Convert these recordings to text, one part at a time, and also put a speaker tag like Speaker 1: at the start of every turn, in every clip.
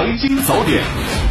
Speaker 1: 财经早点。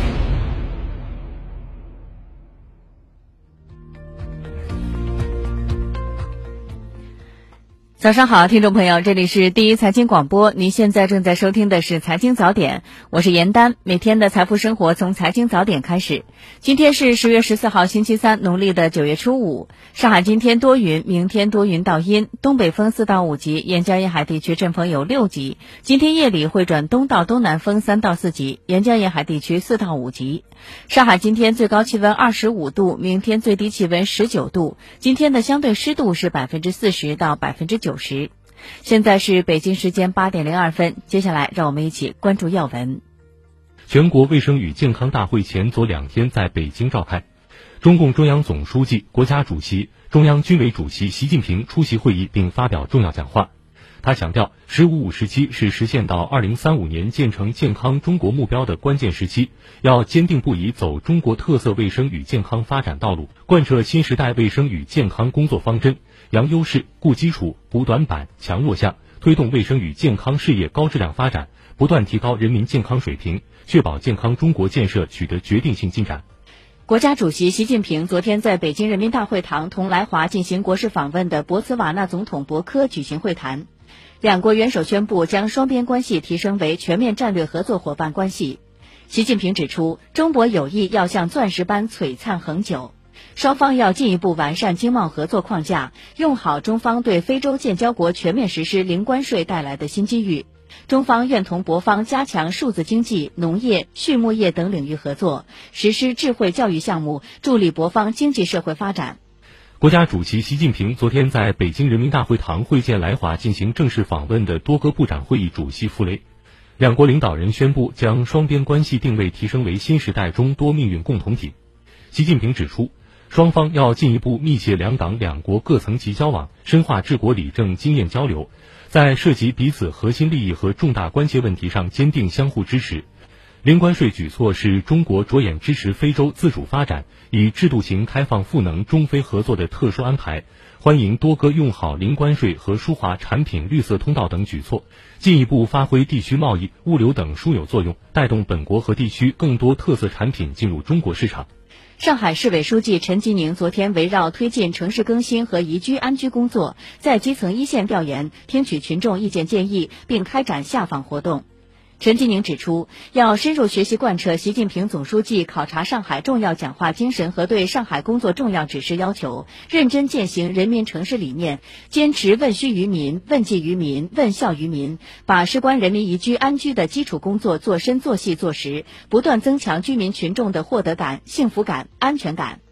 Speaker 2: 早上好，听众朋友，这里是第一财经广播，您现在正在收听的是财经早点，我是严丹，每天的财富生活从财经早点开始。今天是10月14号星期三，农历的9月初五。上海今天多云，明天多云到阴，东北风4到5级，沿江沿海地区阵风有6级。今天夜里会转东到东南风3到4级，沿江沿海地区4到5级。上海今天最高气温25度，明天最低气温19度，今天的相对湿度是40%到90%。现在是北京时间8点02分，接下来让我们一起关注要闻。
Speaker 3: 全国卫生与健康大会前昨2天在北京召开，中共中央总书记、国家主席、中央军委主席习近平出席会议并发表重要讲话。他强调，“15+5”时期是实现到2035年建成健康中国目标的关键时期，要坚定不移走中国特色卫生与健康发展道路，贯彻新时代卫生与健康工作方针，扬优势、固基础、补短板、强弱项，推动卫生与健康事业高质量发展，不断提高人民健康水平，确保健康中国建设取得决定性进展。
Speaker 2: 国家主席习近平昨天在北京人民大会堂同来华进行国事访问的博茨瓦纳总统博科举行会谈，两国元首宣布将双边关系提升为全面战略合作伙伴关系。习近平指出，中博友谊要像钻石般璀璨恒久，双方要进一步完善经贸合作框架，用好中方对非洲建交国全面实施零关税带来的新机遇。中方愿同博方加强数字经济、农业、畜牧业等领域合作，实施智慧教育项目，助力博方经济社会发展。
Speaker 3: 国家主席习近平昨天在北京人民大会堂会见来华进行正式访问的多个部长会议主席傅雷，两国领导人宣布将双边关系定位提升为新时代中多命运共同体。习近平指出，双方要进一步密切两党两国各层级交往，深化治国理政经验交流，在涉及彼此核心利益和重大关切问题上坚定相互支持。零关税举措是中国着眼支持非洲自主发展、以制度型开放赋能中非合作的特殊安排，欢迎多个用好零关税和舒华产品绿色通道等举措，进一步发挥地区贸易、物流等枢纽作用，带动本国和地区更多特色产品进入中国市场。
Speaker 2: 上海市委书记陈吉宁昨天围绕推进城市更新和宜居安居工作，在基层一线调研，听取群众意见建议，并开展下访活动。陈吉宁指出，要深入学习贯彻习近平总书记考察上海重要讲话精神和对上海工作重要指示要求，认真践行人民城市理念，坚持问需于民、问计于民、问效于民，把事关人民宜居安居的基础工作做深做细做实，不断增强居民群众的获得感、幸福感、安全感。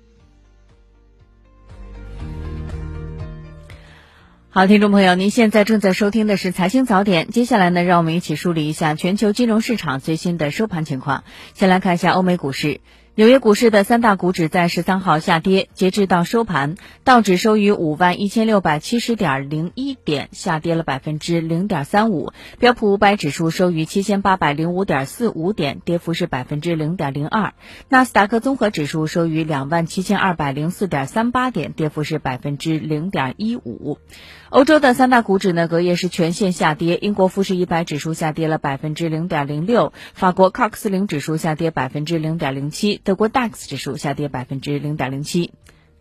Speaker 2: 好，听众朋友，您现在正在收听的是财经早点，接下来呢，让我们一起梳理一下全球金融市场最新的收盘情况。先来看一下欧美股市。纽约股市的三大股指在13号下跌，截至到收盘，道指收于51670.01点，下跌了0.35%；标普500指数收于7805.45点，跌幅是0.02%；纳斯达克综合指数收于27204.38点，跌幅是0.15%。欧洲的三大股指呢，隔夜是全线下跌，英国富时100指数下跌了0.06%，法国CAC 40指数下跌0.07%，德国 DAX 指数下跌0.07%。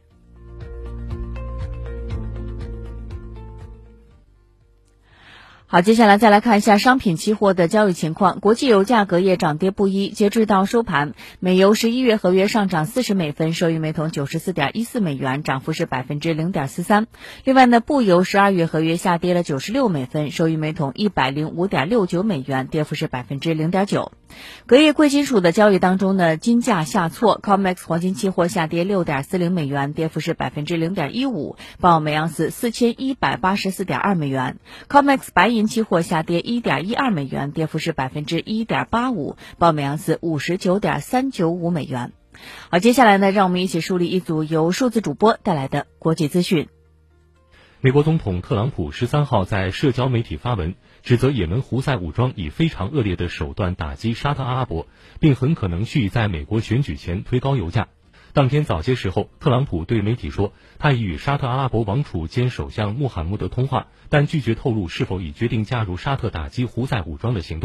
Speaker 2: 好，接下来再来看一下商品期货的交易情况。国际油价隔夜涨跌不一，截至到收盘，美油11月合约上涨40美分，收于每桶94.14美元，涨幅是0.43%。另外呢，布油12月合约下跌了96美分，收于每桶105.69美元，跌幅是0.9%。隔夜贵金属的交易当中呢，金价下挫 ，COMEX 黄金期货下跌6.40美元，跌幅是0.15%，报每盎司4184.2美元。COMEX 白银期货下跌1.12美元，跌幅是1.85%，报每盎司59.395美元。好，接下来呢，让我们一起梳理一组由数字主播带来的国际资讯。
Speaker 3: 美国总统特朗普13号在社交媒体发文，指责也门胡塞武装以非常恶劣的手段打击沙特阿拉伯，并很可能蓄意在美国选举前推高油价。当天早些时候，特朗普对媒体说，他已与沙特阿拉伯王储兼首相穆罕默德通话，但拒绝透露是否已决定加入沙特打击胡塞武装的行动。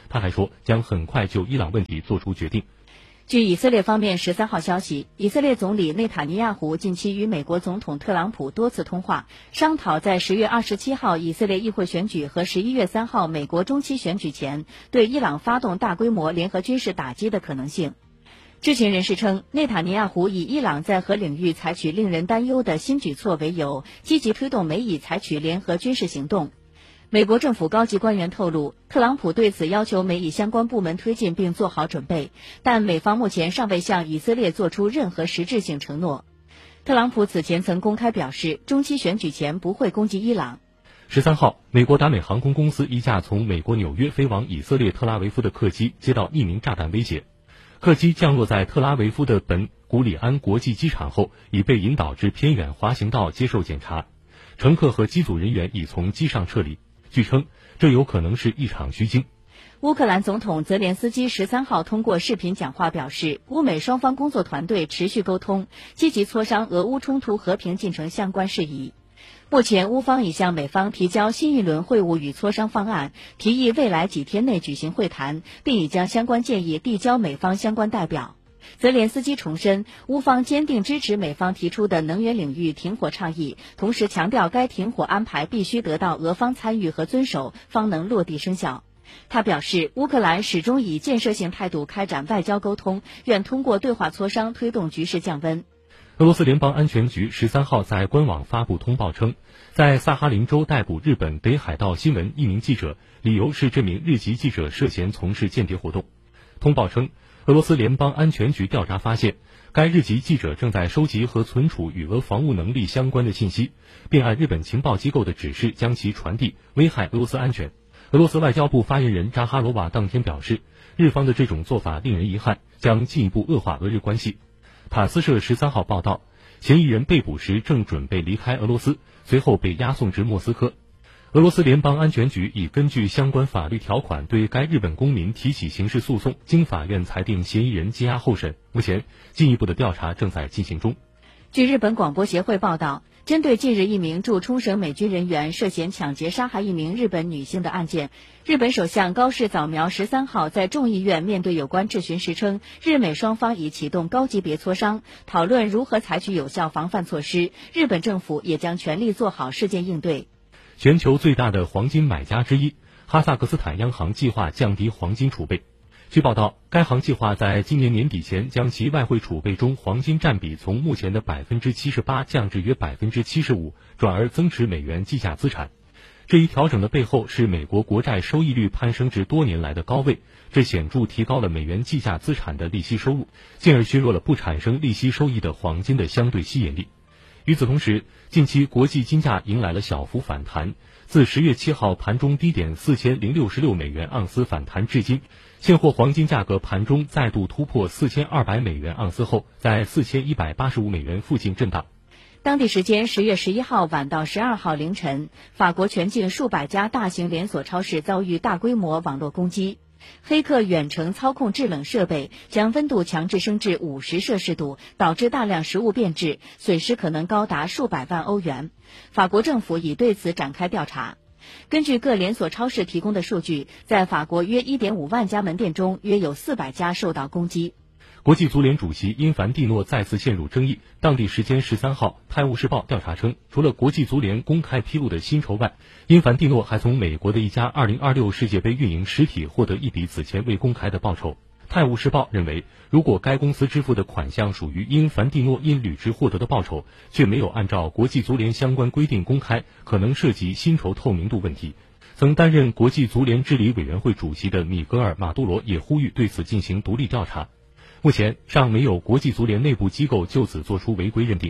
Speaker 3: 他还说将很快就伊朗问题做出决定。
Speaker 2: 据以色列方面13号消息，以色列总理内塔尼亚胡近期与美国总统特朗普多次通话，商讨在10月27号以色列议会选举和11月3号美国中期选举前对伊朗发动大规模联合军事打击的可能性。知情人士称，内塔尼亚胡以伊朗在核领域采取令人担忧的新举措为由，积极推动美以采取联合军事行动。美国政府高级官员透露，特朗普对此要求美以相关部门推进并做好准备，但美方目前尚未向以色列做出任何实质性承诺。特朗普此前曾公开表示，中期选举前不会攻击伊朗。
Speaker 3: 13号，美国达美航空公司一架从美国纽约飞往以色列特拉维夫的客机接到匿名炸弹威胁，客机降落在特拉维夫的本古里安国际机场后，已被引导至偏远滑行道接受检查，乘客和机组人员已从机上撤离。据称，这有可能是一场虚惊。
Speaker 2: 乌克兰总统泽连斯基13号通过视频讲话表示，乌美双方工作团队持续沟通，积极磋商俄乌冲突和平进程相关事宜。目前，乌方已向美方提交新一轮会晤与磋商方案，提议未来几天内举行会谈，并已将相关建议递交美方相关代表。泽连斯基重申，乌方坚定支持美方提出的能源领域停火倡议，同时强调该停火安排必须得到俄方参与和遵守，方能落地生效。他表示，乌克兰始终以建设性态度开展外交沟通，愿通过对话磋商推动局势降温。
Speaker 3: 俄罗斯联邦安全局13号在官网发布通报称，在萨哈林州逮捕日本北海道新闻一名记者，理由是这名日籍记者涉嫌从事间谍活动。通报称，俄罗斯联邦安全局调查发现，该日籍记者正在收集和存储与俄防务能力相关的信息，并按日本情报机构的指示将其传递，危害俄罗斯安全。俄罗斯外交部发言人扎哈罗娃当天表示，日方的这种做法令人遗憾，将进一步恶化俄日关系。塔斯社13号报道，嫌疑人被捕时正准备离开俄罗斯，随后被押送至莫斯科。俄罗斯联邦安全局已根据相关法律条款对该日本公民提起刑事诉讼，经法院裁定嫌疑人羁押候审。目前，进一步的调查正在进行中。
Speaker 2: 据日本广播协会报道，针对近日一名驻冲绳美军人员涉嫌抢劫杀害一名日本女性的案件，日本首相高市早苗13号在众议院面对有关质询时称，日美双方已启动高级别磋商，讨论如何采取有效防范措施，日本政府也将全力做好事件应对。
Speaker 3: 全球最大的黄金买家之一，哈萨克斯坦央行计划降低黄金储备。据报道，该行计划在今年年底前将其外汇储备中黄金占比从目前的 78% 降至约 75%， 转而增持美元计价资产。这一调整的背后是美国国债收益率攀升至多年来的高位，这显著提高了美元计价资产的利息收入，进而削弱了不产生利息收益的黄金的相对吸引力。与此同时，近期国际金价迎来了小幅反弹，自10月7号盘中低点4066美元盎司反弹至今，现货黄金价格盘中再度突破4200美元盎司后，在4185美元附近震荡。
Speaker 2: 当地时间10月11号晚到12号凌晨，法国全境数百家大型连锁超市遭遇大规模网络攻击。黑客远程操控制冷设备，将温度强制升至50摄氏度，导致大量食物变质，损失可能高达数百万欧元。法国政府已对此展开调查。根据各连锁超市提供的数据，在法国约 1.5 万家门店中，约有400家受到攻击。
Speaker 3: 国际足联主席因凡蒂诺再次陷入争议。当地时间13号，《泰晤士报》调查称，除了国际足联公开披露的薪酬外，因凡蒂诺还从美国的一家2026世界杯运营实体获得一笔此前未公开的报酬。《泰晤士报》认为，如果该公司支付的款项属于因凡蒂诺因履职获得的报酬，却没有按照国际足联相关规定公开，可能涉及薪酬透明度问题。曾担任国际足联治理委员会主席的米格尔·马杜罗也呼吁对此进行独立调查。目前尚没有国际足联内部机构就此作出违规认定。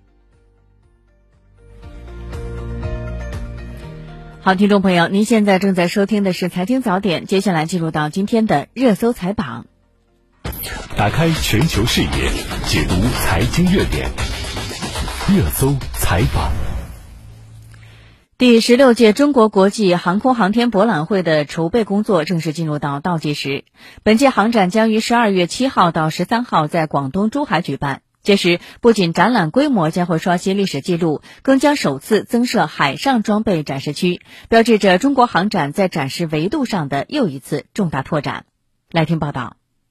Speaker 2: 好，听众朋友，您现在正在收听的是财经早点，接下来进入到今天的热搜财榜。
Speaker 1: 打开全球视野，解读财经热点，热搜财榜。
Speaker 2: 第16届中国国际航空航天博览会的筹备工作正式进入到倒计时。本届航展将于12月7号到13号在广东珠海举办。 届时，不仅展览规模将会刷新历史记录，更将首次增设海上装备展示区，标志着中国航展在展示维度上的又一次重大拓展。来听报道。